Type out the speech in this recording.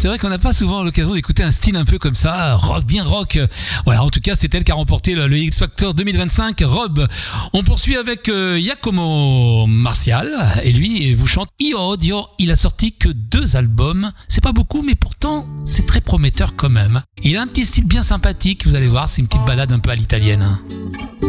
C'est vrai qu'on n'a pas souvent l'occasion d'écouter un style un peu comme ça, rock, bien rock. Voilà, en tout cas, c'est elle qui a remporté le X Factor 2025, Rob. On poursuit avec Giacomo Martial, et lui vous chante Io Odio. Il a sorti que 2 albums. C'est pas beaucoup, mais pourtant, c'est très prometteur quand même. Il a un petit style bien sympathique, vous allez voir, c'est une petite balade un peu à l'italienne.